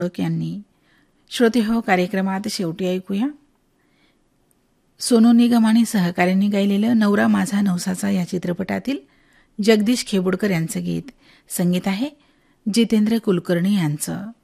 यांनी. श्रोते हो, कार्यक्रमात शेवटी ऐकूया सोनू निगम आणि सहकाऱ्यांनी गायलेलं नवरा माझा नवसाचा या चित्रपटातील जगदीश खेबुडकर यांचं गीत. संगीत आहे जितेंद्र कुलकर्णी यांचं.